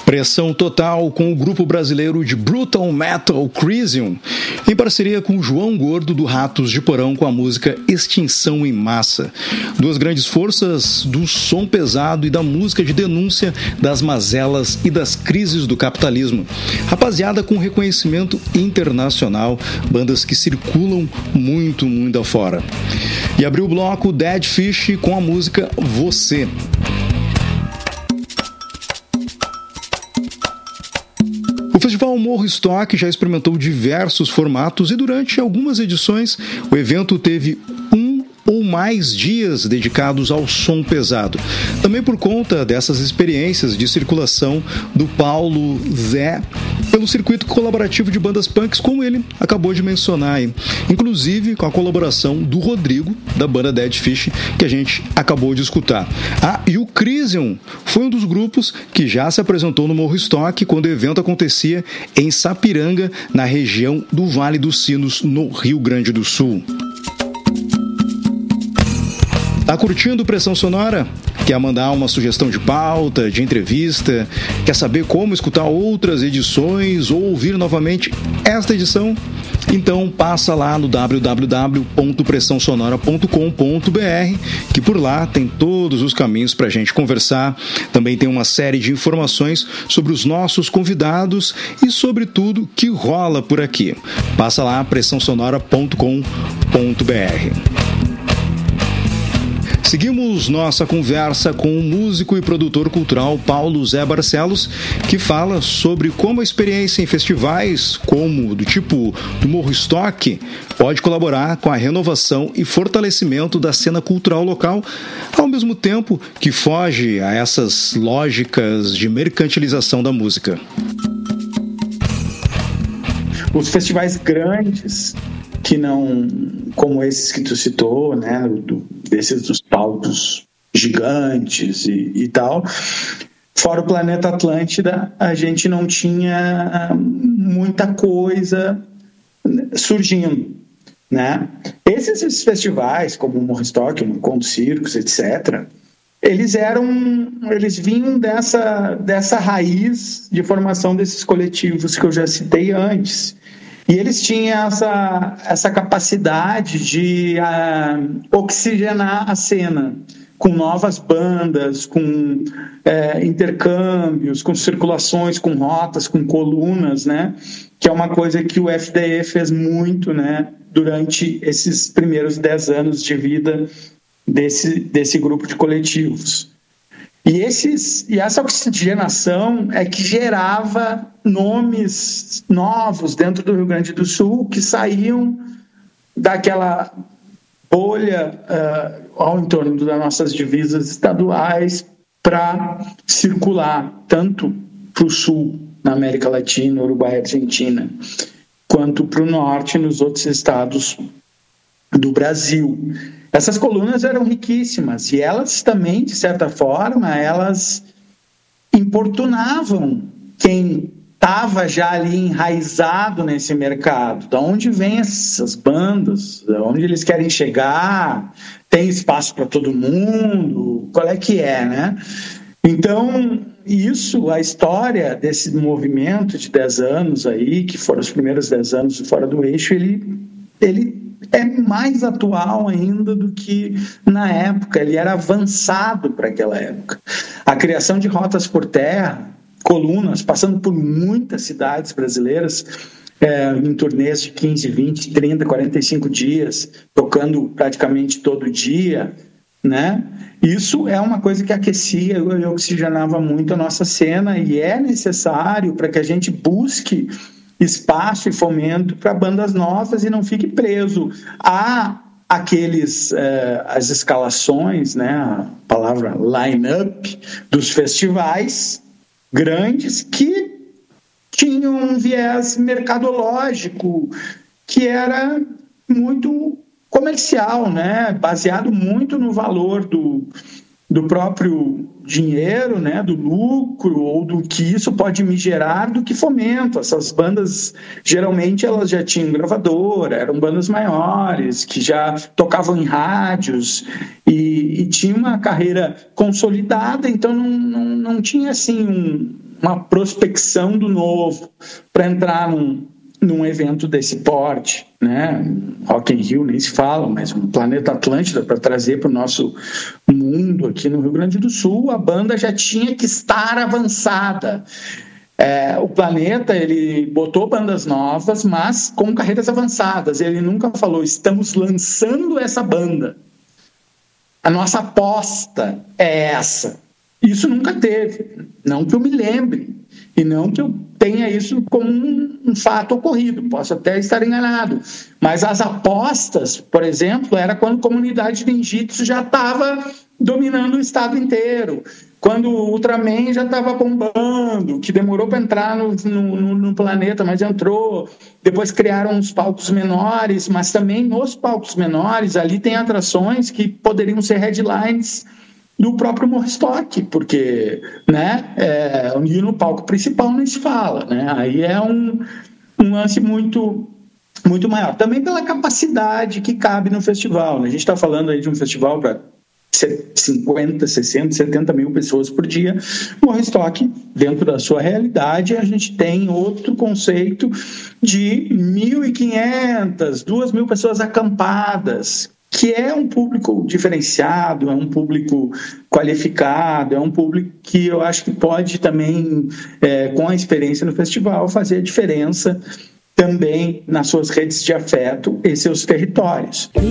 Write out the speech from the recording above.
Pressão total com o grupo brasileiro de Brutal Metal Crisium, em parceria com João Gordo do Ratos de Porão com a música Extinção em Massa. Duas grandes forças do som pesado e da música de denúncia das mazelas e das crises do capitalismo. Rapaziada com reconhecimento internacional, bandas que circulam muito afora. E abriu o bloco Dead Fish com a música Você. O Festival Morro Stock já experimentou diversos formatos e durante algumas edições o evento teve ou mais dias dedicados ao som pesado. Também por conta dessas experiências de circulação do Paulo Zé pelo circuito colaborativo de bandas punks, como ele acabou de mencionar, inclusive com a colaboração do Rodrigo, da banda Dead Fish, que a gente acabou de escutar. E o Crisium foi um dos grupos que já se apresentou no Morro Stock quando o evento acontecia em Sapiranga, na região do Vale dos Sinos, no Rio Grande do Sul. Tá curtindo Pressão Sonora? Quer mandar uma sugestão de pauta, de entrevista? Quer saber como escutar outras edições ou ouvir novamente esta edição? Então passa lá no www.pressãosonora.com.br, que por lá tem todos os caminhos para a gente conversar. Também tem uma série de informações sobre os nossos convidados e sobre tudo que rola por aqui. Passa lá, pressãosonora.com.br. Seguimos nossa conversa com o músico e produtor cultural Paulo Zé Barcelos, que fala sobre como a experiência em festivais, como do tipo do Morro Stock, pode colaborar com a renovação e fortalecimento da cena cultural local, ao mesmo tempo que foge a essas lógicas de mercantilização da música. Os festivais grandes, que não, como esses que tu citou, né, desses dos palcos gigantes e tal, fora o Planeta Atlântida, a gente não tinha muita coisa surgindo, né? Esses festivais, como o Morro Stock, o Conto Circos, etc., eles vinham dessa raiz de formação desses coletivos que eu já citei antes. E eles tinham essa capacidade de oxigenar a cena com novas bandas, com intercâmbios, com circulações, com rotas, com colunas, né? Que é uma coisa que o FDE fez muito, né? Durante esses primeiros 10 anos de vida desse grupo de coletivos. E essa oxigenação é que gerava nomes novos dentro do Rio Grande do Sul que saíam daquela bolha ao entorno das nossas divisas estaduais para circular tanto para o sul, na América Latina, Uruguai e Argentina, quanto para o norte, nos outros estados do Brasil. Essas colunas eram riquíssimas e elas também, de certa forma, elas importunavam quem estava já ali enraizado nesse mercado. De onde vêm essas bandas? De onde eles querem chegar? Tem espaço para todo mundo? Qual é que é, né? Então, a história desse movimento de 10 anos aí, que foram os primeiros 10 anos de Fora do Eixo, ele é mais atual ainda do que na época, ele era avançado para aquela época. A criação de rotas por terra, colunas, passando por muitas cidades brasileiras, em turnês de 15, 20, 30, 45 dias, tocando praticamente todo dia, né? Isso é uma coisa que aquecia e oxigenava muito a nossa cena e é necessário para que a gente busque espaço e fomento para bandas novas e não fique preso a as escalações, né, a palavra line-up dos festivais grandes que tinham um viés mercadológico que era muito comercial, né, baseado muito no valor do próprio dinheiro, né, do lucro ou do que isso pode me gerar, do que fomento. Essas bandas, geralmente, elas já tinham gravadora, eram bandas maiores, que já tocavam em rádios e tinham uma carreira consolidada, então não tinha assim uma prospecção do novo para entrar num evento desse porte, né? Rock in Rio nem se fala, mas um Planeta Atlântida para trazer para o nosso mundo aqui no Rio Grande do Sul, a banda já tinha que estar avançada. O Planeta, ele botou bandas novas, mas com carreiras avançadas. Ele nunca falou, estamos lançando essa banda. A nossa aposta é essa. Isso nunca teve. Não que eu me lembre. E não que eu tenha isso como um fato ocorrido. Posso até estar enganado. Mas as apostas, por exemplo, era quando a comunidade de ninjitsu já estava dominando o estado inteiro. Quando o Ultraman já estava bombando, que demorou para entrar no planeta, mas entrou. Depois criaram uns palcos menores, mas também nos palcos menores, ali tem atrações que poderiam ser headlines do próprio Morristock, porque, né, e no palco principal nem se fala, né? Aí é um lance muito, muito maior. Também pela capacidade que cabe no festival, né? A gente está falando aí de um festival para 50, 60, 70 mil pessoas por dia. Morristock, dentro da sua realidade, a gente tem outro conceito de 1.500, 2.000 pessoas acampadas, que é um público diferenciado, é um público qualificado, é um público que eu acho que pode também, com a experiência no festival, fazer a diferença também nas suas redes de afeto e seus territórios.